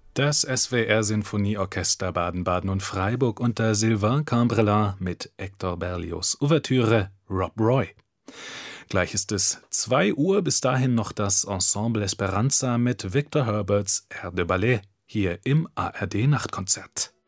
Das SWR-Sinfonieorchester Baden-Baden und Freiburg unter Sylvain Cambrelas mit Hector Berlioz' Ouvertüre Rob Roy. Gleich ist es 2 Uhr, bis dahin noch das Ensemble Esperanza mit Victor Herberts Air de Ballet hier im ARD-Nachtkonzert.